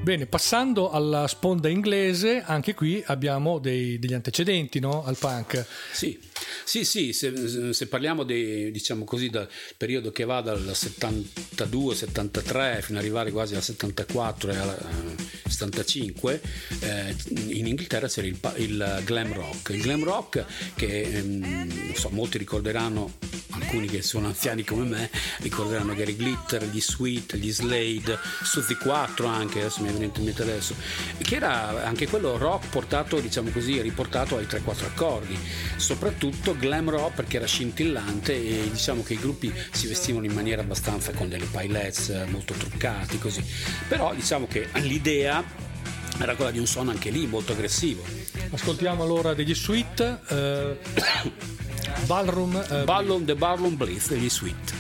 Bene, passando alla sponda inglese, anche qui abbiamo degli antecedenti, no? Al punk. Sì, se parliamo diciamo così, dal periodo che va dal 72-73 fino ad arrivare quasi al 74 e al 75, in Inghilterra c'era il glam rock. Il glam rock che non so, molti ricorderanno, alcuni che sono anziani come me ricorderanno Gary Glitter, gli Sweet, gli Slade, Suzy 4 anche, adesso mi è venuto in mente adesso, che era anche quello rock portato, diciamo così, riportato ai 3-4 accordi, soprattutto glam rock perché era scintillante e diciamo che i gruppi si vestivano in maniera abbastanza con delle paillettes molto truccati così, però diciamo che l'idea era quella di un suono anche lì molto aggressivo. Ascoltiamo allora degli Sweet, Ballroom The Ballroom Blitz degli Sweet.